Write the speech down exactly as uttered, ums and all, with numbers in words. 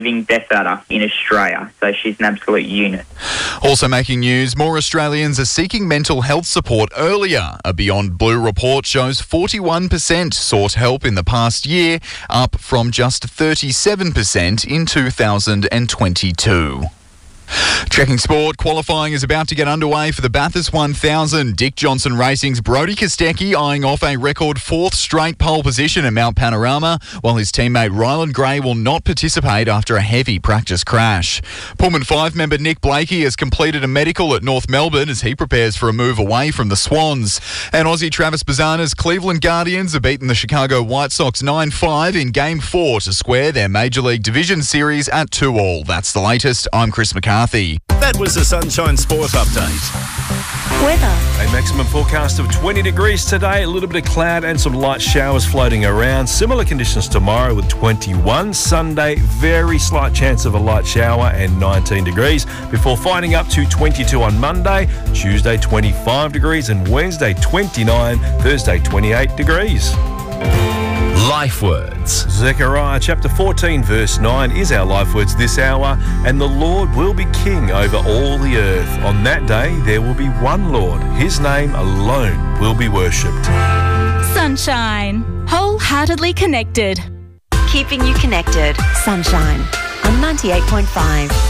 living best-seller in Australia, so she's an absolute unit. Also making news, more Australians are seeking mental health support earlier. A Beyond Blue report shows forty-one percent sought help in the past year, up from just thirty-seven percent in two thousand twenty-two. Checking sport, qualifying is about to get underway for the Bathurst one thousand. Dick Johnson Racing's Brodie Kostecki eyeing off a record fourth straight pole position at Mount Panorama, while his teammate Ryland Gray will not participate after a heavy practice crash. Pullman five member Nick Blakey has completed a medical at North Melbourne as he prepares for a move away from the Swans. And Aussie Travis Bazzana's Cleveland Guardians have beaten the Chicago White Sox nine five in Game four to square their Major League Division series at two all. That's the latest. I'm Chris McCarthy. That was the Sunshine Sport Update. Weather. A maximum forecast of twenty degrees today, a little bit of cloud and some light showers floating around. Similar conditions tomorrow with twenty-one. Sunday, very slight chance of a light shower and nineteen degrees before finding up to twenty-two on Monday. Tuesday, twenty-five degrees and Wednesday, twenty-nine. Thursday, twenty-eight degrees. Life Words. Zechariah chapter fourteen verse nine is our life words this hour. And the Lord will be king over all the earth. On that day there will be one Lord. His name alone will be worshipped. Sunshine. Wholeheartedly connected. Keeping you connected. Sunshine on ninety-eight point five.